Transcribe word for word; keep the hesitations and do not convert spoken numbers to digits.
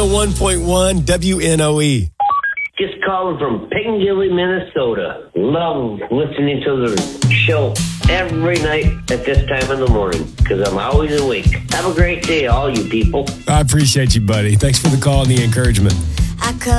oh one point one W N O E. Just calling from Piccadilly, Minnesota. Love listening to the show every night at this time in the morning because I'm always awake. Have a great day, all you people. I appreciate you, buddy. Thanks for the call and the encouragement. I come